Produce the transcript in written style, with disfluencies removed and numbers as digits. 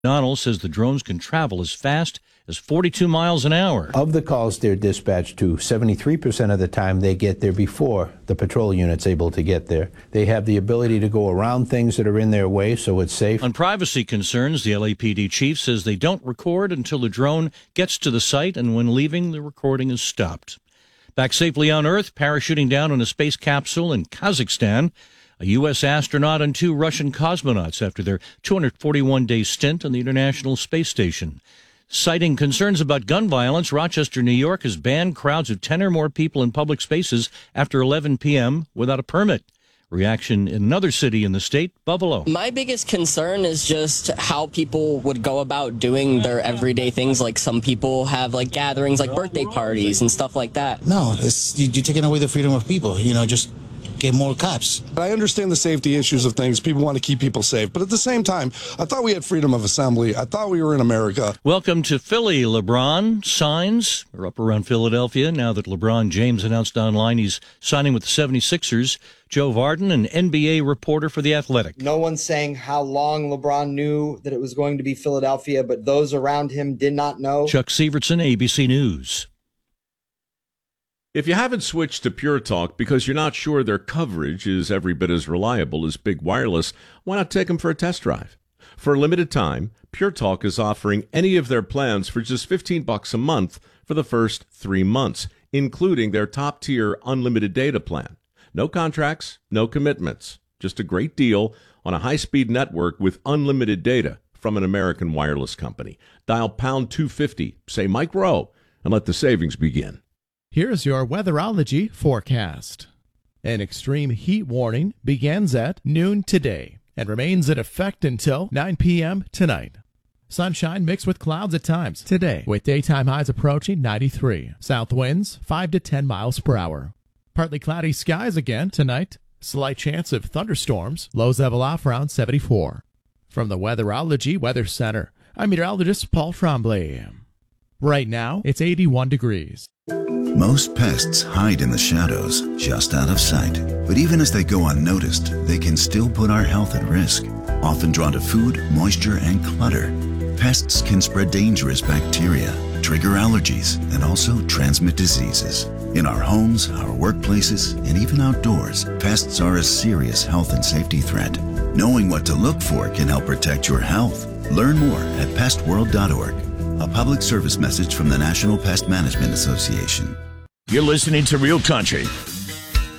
Donald says the drones can travel as fast as 42 miles an hour. Of the calls they're dispatched to, 73% of the time they get there before the patrol unit's able to get there. They have the ability to go around things that are in their way, so it's safe. On privacy concerns, the LAPD chief says they don't record until the drone gets to the site, and when leaving, the recording is stopped. Back safely on Earth, parachuting down on a space capsule in Kazakhstan, a U.S. astronaut and 2 Russian cosmonauts after their 241-day stint on the International Space Station. Citing concerns about gun violence, Rochester, New York has banned crowds of 10 or more people in public spaces after 11 p.m. without a permit. Reaction in another city in the state, Buffalo. My biggest concern is just how people would go about doing their everyday things. Like some people have like gatherings, like birthday parties and stuff like that. No, you're taking away the freedom of people, just get more cops. I understand the safety issues of things. People want to keep people safe. But at the same time, I thought we had freedom of assembly. I thought we were in America. Welcome to Philly. LeBron signs. We're up around Philadelphia now that LeBron James announced online he's signing with the 76ers. Joe Varden, an NBA reporter for The Athletic. No one's saying how long LeBron knew that it was going to be Philadelphia, but those around him did not know. Chuck Severson, ABC News. If you haven't switched to Pure Talk because you're not sure their coverage is every bit as reliable as Big Wireless, why not take them for a test drive? For a limited time, Pure Talk is offering any of their plans for just $15 a month for the first 3 months, including their top-tier unlimited data plan. No contracts, no commitments, just a great deal on a high-speed network with unlimited data from an American wireless company. Dial pound 250, say Mike Rowe, and let the savings begin. Here's your weatherology forecast. An extreme heat warning begins at noon today and remains in effect until 9 p.m. tonight. Sunshine mixed with clouds at times today, with daytime highs approaching 93. South winds 5 to 10 miles per hour. Partly cloudy skies again tonight. Slight chance of thunderstorms. Lows level off around 74. From the Weatherology Weather Center, I'm meteorologist Paul Tremblay. Right now, it's 81 degrees. Most pests hide in the shadows, just out of sight. But even as they go unnoticed, they can still put our health at risk. Often drawn to food, moisture, and clutter, pests can spread dangerous bacteria, trigger allergies, and also transmit diseases. In our homes, our workplaces, and even outdoors, pests are a serious health and safety threat. Knowing what to look for can help protect your health. Learn more at pestworld.org. A public service message from the National Pest Management Association. You're listening to Real Country